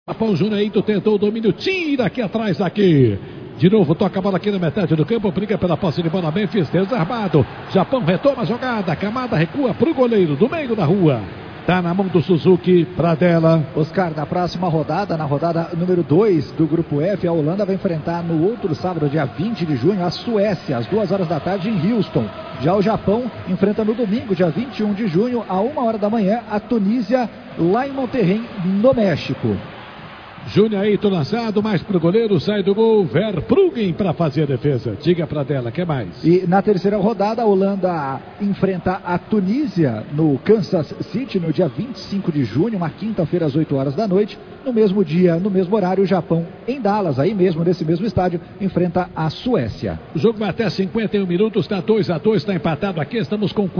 Japão, Juneito tentou o domínio, tira aqui atrás daqui. De novo, toca a bola aqui na metade do campo, briga pela posse de bola, Memphis, desarmado. Japão retoma a jogada, Camada recua pro goleiro, do meio da rua. Tá na mão do Suzuki, Pradella. Oscar, na próxima rodada, na rodada número 2 do Grupo F, a Holanda vai enfrentar no outro sábado, dia 20 de junho, a Suécia, às 2 horas da tarde em Houston. Já o Japão enfrenta no domingo, dia 21 de junho, a 1 hora da manhã, a Tunísia, lá em Monterrey, no México. Juneito lançado, mais pro goleiro, sai do gol, Verbruggen para fazer a defesa. Diga pra dela, que mais? E na terceira rodada, a Holanda enfrenta a Tunísia no Kansas City, no dia 25 de junho, uma quinta-feira às 8 horas da noite. No mesmo dia, no mesmo horário, o Japão em Dallas, aí mesmo, nesse mesmo estádio, enfrenta a Suécia. O jogo vai até 51 minutos, está 2-2, está empatado aqui, estamos com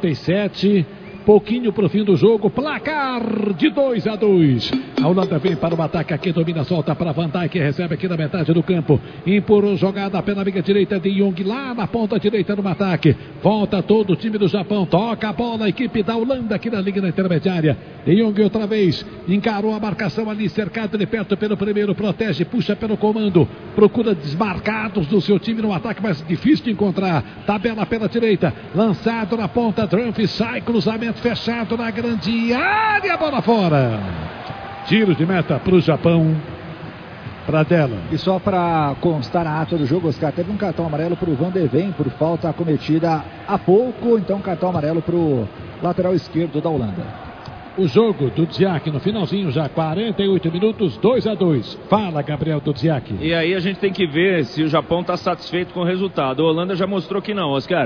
47. Pouquinho pro fim do jogo, placar de 2-2. A Holanda vem para o ataque aqui, domina, solta para Van Dijk, recebe aqui na metade do campo. Empurrou jogada pela amiga direita de Jong, lá na ponta direita no ataque. Volta todo o time do Japão, toca a bola, a equipe da Holanda aqui na linha da intermediária. De Jong outra vez, encarou a marcação ali, cercado de perto pelo primeiro, protege, puxa pelo comando. Procura desmarcados do seu time no ataque, mas difícil de encontrar. Tabela pela direita, lançado na ponta, Dumfries, sai, cruzamento fechado na grande área, bola fora. Tiro de meta para o Japão. Pradella. E só para constar a ata do jogo, Oscar, teve um cartão amarelo para o Van de Ven por falta cometida há pouco, então cartão amarelo para o lateral esquerdo da Holanda. O jogo do Dudziak no finalzinho, já 48 minutos, 2-2. Fala, Gabriel Dudziak. E aí a gente tem que ver se o Japão está satisfeito com o resultado. A Holanda já mostrou que não, Oscar.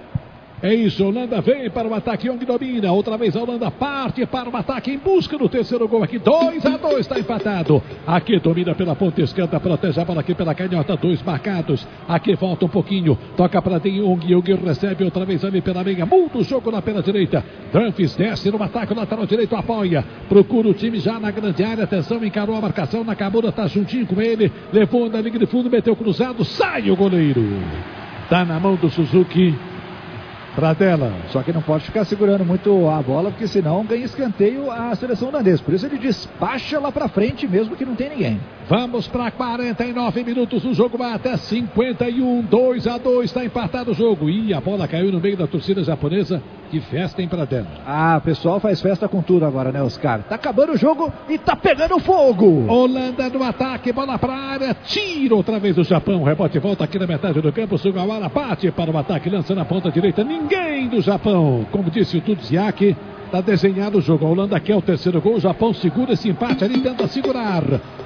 É isso, a Holanda vem para o ataque, Jong domina, outra vez a Holanda parte para o ataque em busca do terceiro gol aqui, 2-2, está empatado. Aqui domina pela ponta esquerda, protege a bola aqui pela canhota, 2 marcados. Aqui volta um pouquinho, toca para De Jong, Jong recebe outra vez ali pela meia, muda o jogo na pela direita. Dumfries desce no ataque, o lateral direito apoia, procura o time já na grande área, atenção, encarou a marcação, Nakamura está juntinho com ele, levou na linha de fundo, meteu cruzado, sai o goleiro. Tá na mão do Suzuki. Pradella. Só que não pode ficar segurando muito a bola, porque senão ganha escanteio a seleção holandesa. Por isso ele despacha lá pra frente, mesmo que não tem ninguém. Vamos para 49 minutos, o jogo vai até 51, 2-2, está empatado o jogo. E a bola caiu no meio da torcida japonesa. Que festa, hein, Pradella? Ah, o pessoal faz festa com tudo agora, né, Oscar? Tá acabando o jogo e tá pegando fogo. Holanda no ataque, bola pra área, tira outra vez o Japão. Rebote volta aqui na metade do campo, Sugawara bate para o ataque, lança na ponta direita. Ninguém do Japão, como disse o Dudziak. Está desenhado o jogo. A Holanda quer o terceiro gol. O Japão segura esse empate ali, tenta segurar.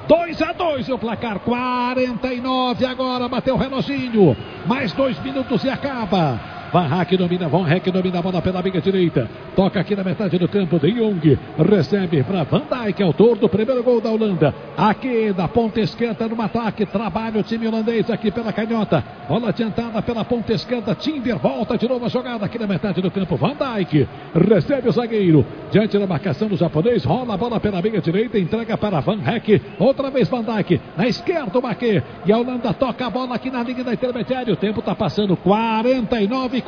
2-2 o placar. 49 agora. Bateu o reloginho. Mais 2 minutos e acaba. Van Dijk domina, Van Dijk domina a bola pela amiga direita. Toca aqui na metade do campo. De Jong recebe para Van Dijk, autor do primeiro gol da Holanda. Aqui da ponta esquerda no ataque. Trabalha o time holandês aqui pela canhota. Bola adiantada pela ponta esquerda. Timber volta de novo a jogada aqui na metade do campo. Van Dijk recebe o zagueiro. Diante da marcação do japonês. Rola a bola pela amiga direita. Entrega para Van Dijk. Outra vez Van Dijk. Na esquerda o Maquet. E a Holanda toca a bola aqui na linha da intermediária. O tempo está passando 49-40.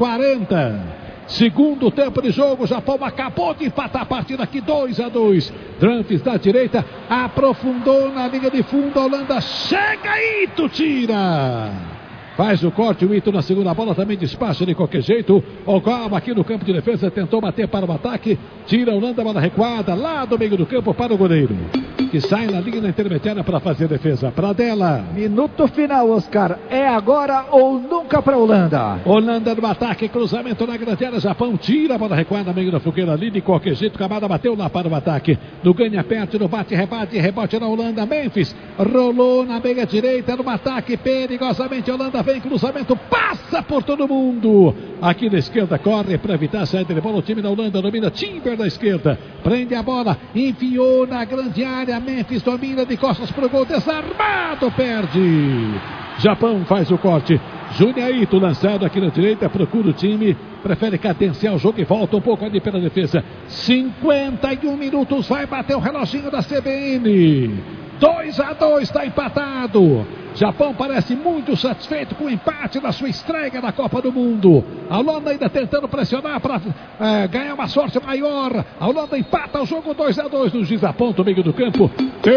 Segundo tempo de jogo, o Japão acabou de empatar a partida aqui, 2-2. Dumfries da direita, aprofundou na linha de fundo, a Holanda chega e Ito tira. Faz o corte, o Ito na segunda bola também despacha de qualquer jeito. O Galma aqui no campo de defesa tentou bater para o ataque, tira a Holanda, bola recuada lá do meio do campo para o goleiro, que sai na linha da intermediária para fazer a defesa. Pradella. Minuto final, Oscar. É agora ou nunca para a Holanda. Holanda no ataque, cruzamento na grande área. Japão tira a bola recuada no meio da fogueira ali. De qualquer jeito, Camada bateu lá para o ataque. No ganha perto, no bate, rebate, rebote na Holanda. Memphis rolou na meia direita no ataque. Perigosamente, a Holanda vem, cruzamento, passa por todo mundo. Aqui na esquerda, corre para evitar a saída de bola. O time da Holanda domina, Timber da esquerda. Prende a bola, enfiou na grande área. Memphis domina de costas para o gol, desarmado, perde. Japão faz o corte. Juneito lançado aqui na direita, procura o time, prefere cadenciar o jogo e volta um pouco ali pela defesa. 51 minutos, vai bater o reloginho da CBN. 2-2, está empatado. Japão parece muito satisfeito com o empate na sua estreia na Copa do Mundo. A Holanda ainda tentando pressionar para ganhar uma sorte maior. A Holanda empata o jogo 2-2 no giz a ponto, meio do campo.